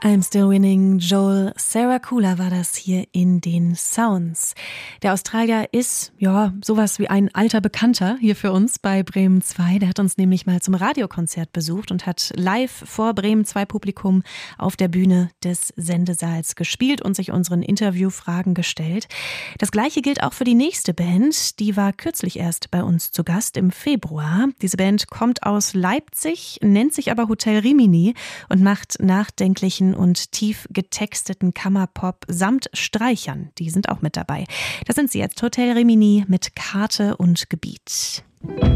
I'm Still Winning, Joel Saracula war das hier in den Sounds. Der Australier ist, sowas wie ein alter Bekannter hier für uns bei Bremen 2. Der hat uns nämlich mal zum Radiokonzert besucht und hat live vor Bremen 2 Publikum auf der Bühne des Sendesaals gespielt und sich unseren Interviewfragen gestellt. Das Gleiche gilt auch für die nächste Band. Die war kürzlich erst bei uns zu Gast im Februar. Diese Band kommt aus Leipzig, nennt sich aber Hotel Rimini und macht nachdenklichen und tief getexteten Kammerpop samt Streichern. Die sind auch mit dabei. Das sind sie jetzt, Hotel Rimini mit Karte und Gebiet.